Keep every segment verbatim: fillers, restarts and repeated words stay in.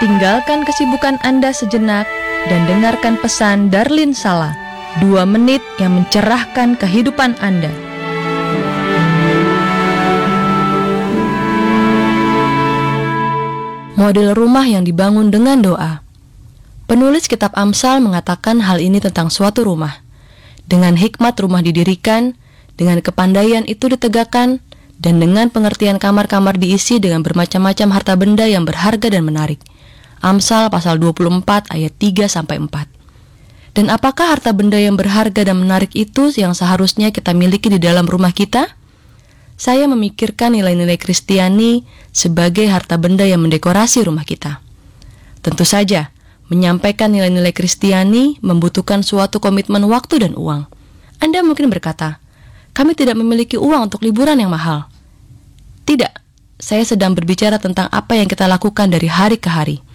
Tinggalkan kesibukan Anda sejenak dan dengarkan pesan Darlin Sala, dua menit yang mencerahkan kehidupan Anda. Model rumah yang dibangun dengan doa. Penulis kitab Amsal mengatakan hal ini tentang suatu rumah. Dengan hikmat rumah didirikan, dengan kepandaian itu ditegakkan, dan dengan pengertian kamar-kamar diisi dengan bermacam-macam harta benda yang berharga dan menarik. Amsal pasal dua puluh empat ayat tiga sampai empat. Dan apakah harta benda yang berharga dan menarik itu yang seharusnya kita miliki di dalam rumah kita? Saya memikirkan nilai-nilai Kristiani sebagai harta benda yang mendekorasi rumah kita. Tentu saja, menyampaikan nilai-nilai Kristiani membutuhkan suatu komitmen waktu dan uang. Anda mungkin berkata, kami tidak memiliki uang untuk liburan yang mahal. Tidak, saya sedang berbicara tentang apa yang kita lakukan dari hari ke hari.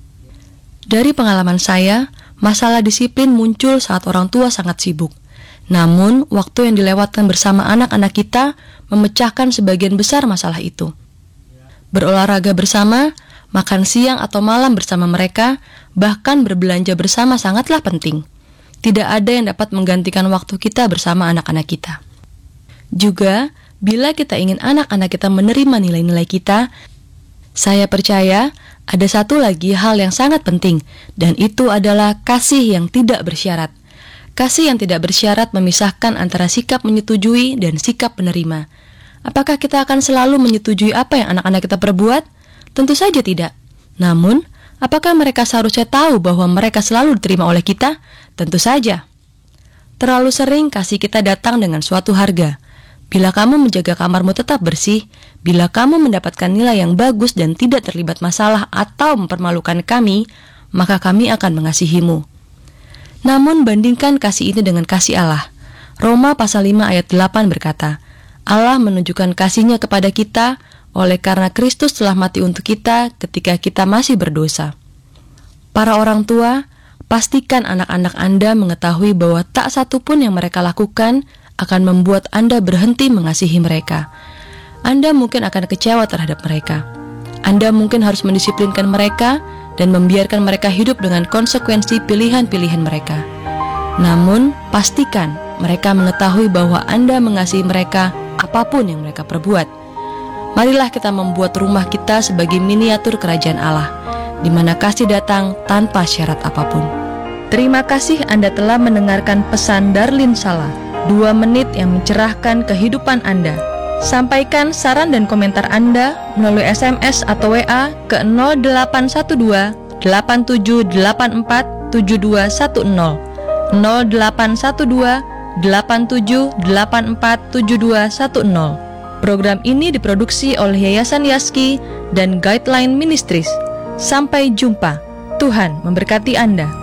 Dari pengalaman saya, masalah disiplin muncul saat orang tua sangat sibuk. Namun, waktu yang dilewatkan bersama anak-anak kita memecahkan sebagian besar masalah itu. Berolahraga bersama, makan siang atau malam bersama mereka, bahkan berbelanja bersama sangatlah penting. Tidak ada yang dapat menggantikan waktu kita bersama anak-anak kita. Juga, bila kita ingin anak-anak kita menerima nilai-nilai kita, saya percaya ada satu lagi hal yang sangat penting, dan itu adalah kasih yang tidak bersyarat. Kasih yang tidak bersyarat memisahkan antara sikap menyetujui dan sikap menerima. Apakah kita akan selalu menyetujui apa yang anak-anak kita perbuat? Tentu saja tidak. Namun, apakah mereka seharusnya tahu bahwa mereka selalu diterima oleh kita? Tentu saja. Terlalu sering kasih kita datang dengan suatu harga. Bila kamu menjaga kamarmu tetap bersih, bila kamu mendapatkan nilai yang bagus dan tidak terlibat masalah atau mempermalukan kami, maka kami akan mengasihimu. Namun bandingkan kasih ini dengan kasih Allah. Roma pasal lima ayat delapan berkata, Allah menunjukkan kasih-Nya kepada kita oleh karena Kristus telah mati untuk kita ketika kita masih berdosa. Para orang tua, pastikan anak-anak Anda mengetahui bahwa tak satu pun yang mereka lakukan akan membuat Anda berhenti mengasihi mereka. Anda mungkin akan kecewa terhadap mereka. Anda mungkin harus mendisiplinkan mereka dan membiarkan mereka hidup dengan konsekuensi pilihan-pilihan mereka. Namun, pastikan mereka mengetahui bahwa Anda mengasihi mereka apapun yang mereka perbuat. Marilah kita membuat rumah kita sebagai miniatur kerajaan Allah, di mana kasih datang tanpa syarat apapun. Terima kasih Anda telah mendengarkan pesan Darlin Sala, dua menit yang mencerahkan kehidupan Anda. Sampaikan saran dan komentar Anda melalui S M S atau W A ke nol delapan satu dua delapan tujuh delapan empat tujuh dua satu nol nol delapan satu dua delapan tujuh delapan empat tujuh dua satu nol. Program ini diproduksi oleh Yayasan Yaski dan Guideline Ministries. Sampai jumpa. Tuhan memberkati Anda.